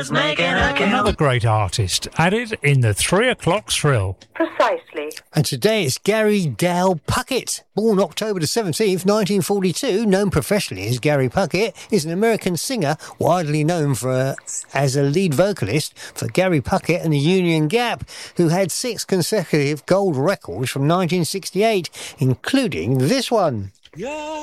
was making a kill. Another great artist added in the 3 o'clock thrill. Precisely. And today it's Gary Dale Puckett. Born October the 17th, 1942, known professionally as Gary Puckett, is an American singer widely known as a lead vocalist for Gary Puckett and the Union Gap, who had 6 consecutive gold records from 1968, including this one.